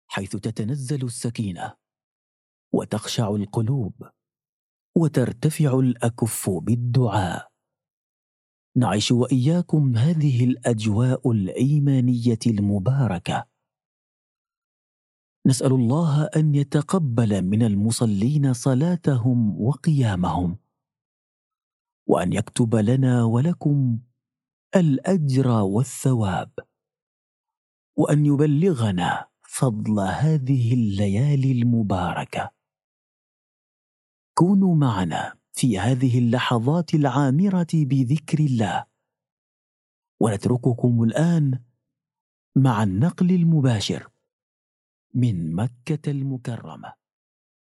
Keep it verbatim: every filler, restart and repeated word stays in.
حيث تتنزل السكينة وتخشع القلوب وترتفع الأكف بالدعاء. نعيش وإياكم هذه الأجواء الإيمانية المباركة. نسأل الله أن يتقبل من المصلين صلاتهم وقيامهم، وأن يكتب لنا ولكم الأجر والثواب، وأن يبلغنا فضل هذه الليالي المباركة. كونوا معنا في هذه اللحظات العامرة بذكر الله، ونترككم الآن مع النقل المباشر من مكة المكرمة.